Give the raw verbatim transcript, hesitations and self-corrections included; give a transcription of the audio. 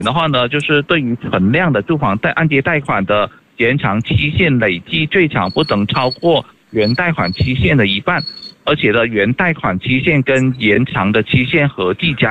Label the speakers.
Speaker 1: 的话呢，就是对于存量的住房贷按揭贷款的延长期限，累计最长不能超过原贷款期限的一半，而且呢，原贷款期限跟延长的期限合计加